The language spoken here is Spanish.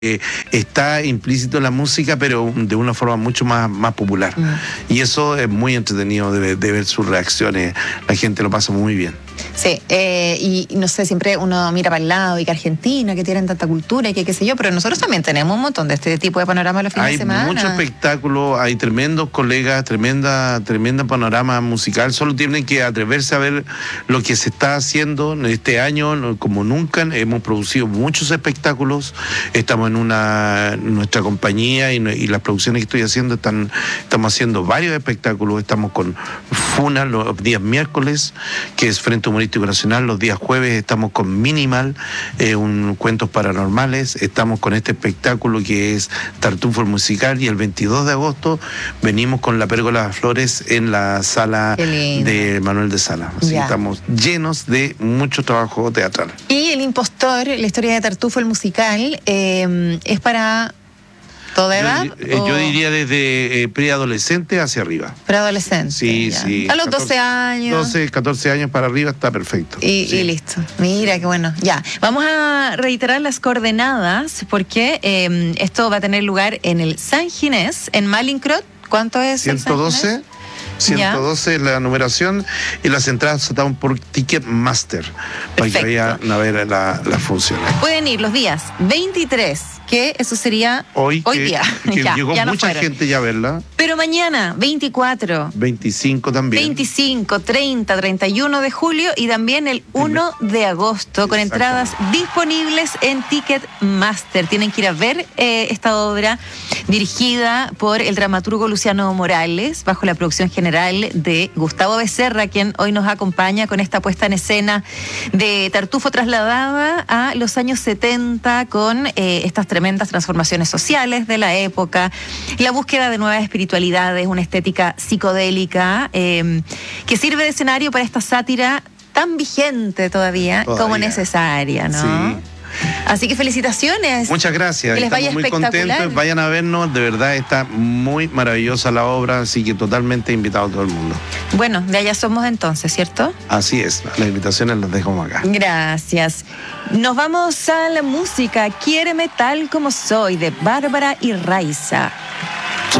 está implícito en la música, pero de una forma mucho más popular. Y eso es muy entretenido de ver sus reacciones. La gente lo pasa muy bien. Sí, y no sé, siempre uno mira para el lado y que Argentina, que tienen tanta cultura y que qué sé yo, pero nosotros también tenemos un montón de este tipo de panorama los fines de semana. Hay mucho espectáculo, hay tremendos colegas, tremenda panorama musical. Solo tienen que atreverse a ver lo que se está haciendo este año, como nunca. Hemos producido muchos espectáculos, estamos en nuestra compañía y las producciones que estoy haciendo estamos haciendo varios espectáculos. Estamos con FUNA los días miércoles, que es Frente Humorístico Nacional. Los días jueves estamos con Minimal, cuentos paranormales. Estamos con este espectáculo que es Tartufo el Musical, y el 22 de agosto venimos con La Pérgola de las Flores en la sala de Manuel de Sala. Así que estamos llenos de mucho trabajo teatral. Y El Impostor, la historia de Tartufo el Musical, es para ¿toda edad? Yo diría desde preadolescente hacia arriba. Preadolescente. Sí, sí. A los 12 años. 12, 14 años para arriba está perfecto. Y listo. Mira, qué bueno. Ya, vamos a reiterar las coordenadas porque esto va a tener lugar en el San Ginés, en Malincrot. ¿Cuánto es? 112. 112 es la numeración, y las entradas están por Ticketmaster. Para que vayan a ver las funciones. Pueden ir los días 23, que eso sería hoy día. Que llegó mucha gente ya a verla. Pero mañana, 24. 25 también. 25, 30, 31 de julio y también el 1 de agosto, con entradas disponibles en Ticketmaster. Tienen que ir a ver esta obra dirigida por el dramaturgo Luciano Morales, bajo la producción general de Gustavo Becerra, quien hoy nos acompaña con esta puesta en escena de Tartufo trasladada a los años 70 con estas tremendas transformaciones sociales de la época, la búsqueda de nuevas espiritualidades, una estética psicodélica que sirve de escenario para esta sátira tan vigente todavía como necesaria, ¿no? Sí. Así que felicitaciones. Muchas gracias. Que les vaya muy contentos. Vayan a vernos. De verdad está muy maravillosa la obra, así que totalmente invitado a todo el mundo. Bueno, de allá somos entonces, ¿cierto? Así es. Las invitaciones las dejamos acá. Gracias. Nos vamos a la música. Quiéreme tal como soy, de Bárbara y Raiza.